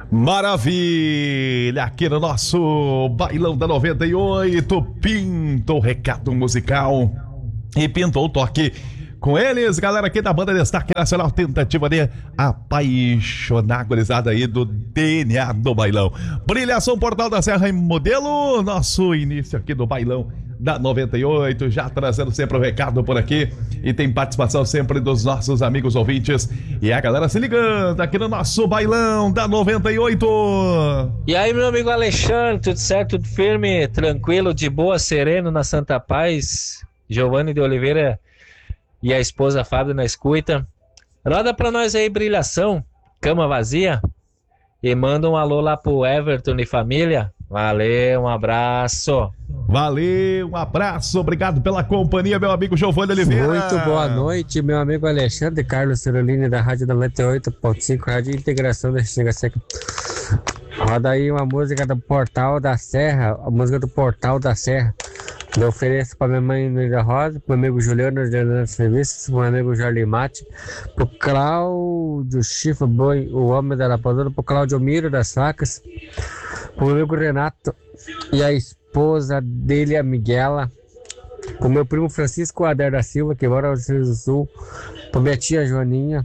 Maravilha! Aqui no nosso Bailão da 98, pinta o recado musical e pintou o toque com eles, galera aqui da banda Destaque Nacional, tentativa de apaixonar a gurizada aí do DNA do bailão. Brilhação Portal da Serra em modelo, nosso início aqui do Bailão da 98, já trazendo sempre o recado por aqui, e tem participação sempre dos nossos amigos ouvintes e a galera se ligando aqui no nosso Bailão da 98. E aí, meu amigo Alexandre, tudo certo, tudo firme, tranquilo, de boa, sereno, na Santa Paz? Giovanni de Oliveira e a esposa Fábio na escuta. Roda pra nós aí, Brilhação, Cama Vazia, e manda um alô lá pro Everton e família. Valeu, um abraço. Valeu, um abraço, obrigado pela companhia, meu amigo Giovanni Oliveira. Muito boa noite, meu amigo Alexandre Carlos Cerolini, da Rádio 98.5, Rádio Integração da Xinga Seca. Roda aí uma música do Portal da Serra, a música do Portal da Serra. Eu ofereço para minha mãe Luísa Rosa, pro meu amigo Juliano de Serviços, pro meu amigo Jorge Mate, pro Cláudio Chifre Boi, o homem da rapadura, pro Cláudio Miro das Facas, pro meu amigo Renato e a esposa dele, a Miguela, pro meu primo Francisco Ader da Silva, que mora no Rio Grande do Sul, pro minha tia Joaninha,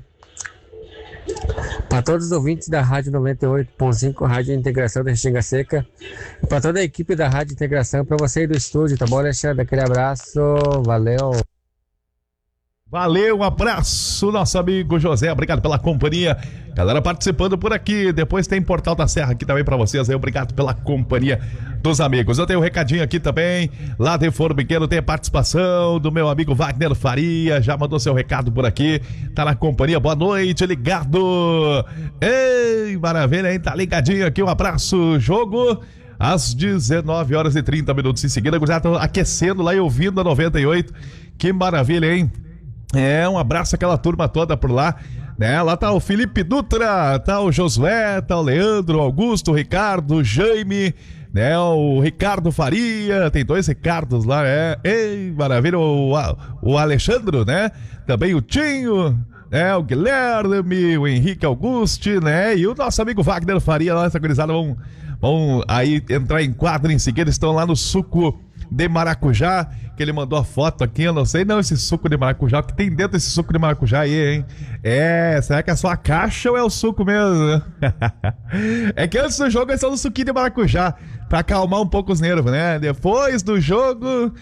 para todos os ouvintes da Rádio 98.5, Rádio Integração da Xinga Seca, e para toda a equipe da Rádio Integração, para você aí do estúdio, tá bom, Alexandre? Aquele abraço, valeu. Valeu, um abraço, nosso amigo José, obrigado pela companhia. Galera participando por aqui, depois tem Portal da Serra aqui também pra vocês aí, obrigado pela companhia dos amigos. Eu tenho um recadinho aqui também, lá de Formigueiro tem a participação do meu amigo Wagner Faria, já mandou seu recado por aqui, tá na companhia, boa noite, ligado. Ei, maravilha, hein, tá ligadinho aqui, um abraço, jogo às 19 horas e 30 minutos em seguida, já tô aquecendo lá e ouvindo a 98, que maravilha, hein? Um abraço àquela turma toda por lá, né? Lá tá o Felipe Dutra, tá o Josué, tá o Leandro, o Augusto, o Ricardo, o Jaime, né? O Ricardo Faria, tem dois Ricardos lá, Ei, maravilha, o Alexandre, né? Também o Tinho, né? O Guilherme, o Henrique Auguste, né? E o nosso amigo Wagner Faria lá, essa gurizada vão aí entrar em quadro em seguida, estão lá no Suco de Maracujá, que ele mandou a foto aqui, eu não sei não, esse suco de maracujá, o que tem dentro desse suco de maracujá aí, hein? Será que é só a caixa ou é o suco mesmo? É que antes do jogo é só no suquinho de maracujá, pra acalmar um pouco os nervos, né? Depois do jogo,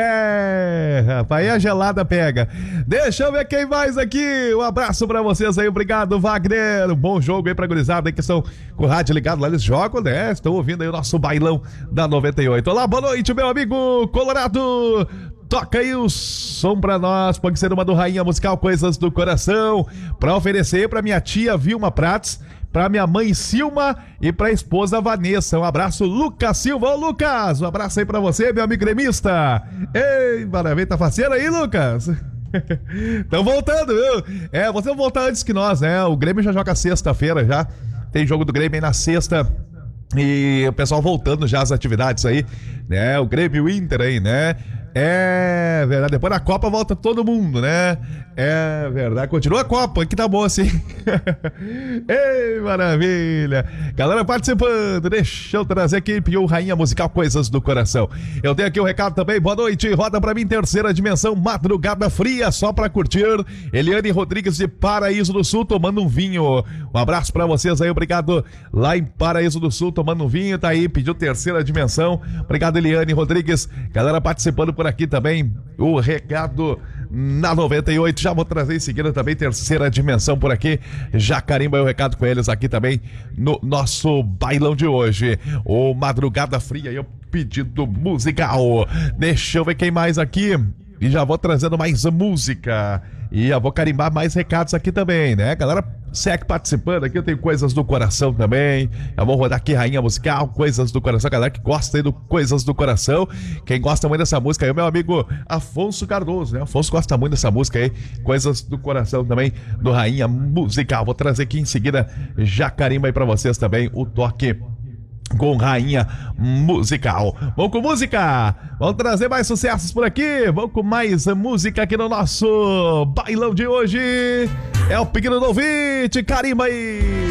rapaz, aí a gelada pega. Deixa eu ver quem mais aqui, um abraço pra vocês aí, obrigado Wagner, um bom jogo aí pra gurizada aí que estão com o rádio ligado lá, eles jogam, né? Estão ouvindo aí o nosso bailão da 98. Olá, boa noite, meu amigo Colorado. Toca aí o som pra nós, pode ser uma do Rainha Musical Coisas do Coração, pra oferecer pra minha tia Vilma Prats, pra minha mãe Silma e pra esposa Vanessa. Um abraço, Lucas Silva. Ô Lucas, um abraço aí pra você, meu amigo gremista. Ei, maravilha, tá faceiro aí, Lucas? Estão voltando, viu? Vocês vão voltar antes que nós, né? O Grêmio já joga sexta-feira já, tem jogo do Grêmio aí na sexta. E o pessoal voltando já às atividades aí, né? O Grêmio e o Inter aí, né? É verdade, depois da Copa volta todo mundo, né? É verdade, continua a Copa, que tá bom assim. Ei, maravilha. Galera participando, deixa eu trazer aqui o Rainha Musical Coisas do Coração. Eu tenho aqui o recado também, boa noite, roda pra mim Terceira Dimensão, Madrugada Fria, só pra curtir. Eliane Rodrigues de Paraíso do Sul, tomando um vinho. Um abraço pra vocês aí, obrigado lá em Paraíso do Sul, tomando um vinho, tá aí, pediu Terceira Dimensão. Obrigado, Eliane Rodrigues. Galera participando por aqui também, o recado na 98, já vou trazer em seguida também Terceira Dimensão por aqui, já carimba o recado com eles aqui também no nosso bailão de hoje, o Madrugada Fria e o pedido musical. Deixa eu ver quem mais aqui e já vou trazendo mais música e já vou carimbar mais recados aqui também, né? Galera, segue participando aqui, eu tenho Coisas do Coração também, já vou rodar aqui Rainha Musical, Coisas do Coração, galera que gosta aí do Coisas do Coração, quem gosta muito dessa música aí, o meu amigo Afonso Cardoso, né? Afonso gosta muito dessa música aí, Coisas do Coração também, do Rainha Musical, vou trazer aqui em seguida, já carimba aí pra vocês também o toque com Rainha Musical. Vamos com música, vamos trazer mais sucessos por aqui, vamos com mais música aqui no nosso bailão de hoje. É o Pequeno do Ouvinte, carimba aí.